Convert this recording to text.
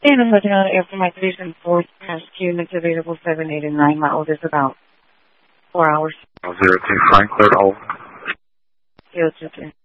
And I'm looking on after my 3 and 4th past units available 7, 8, and 9. My oldest about 4 hours. 02 Franklin, hold. 02.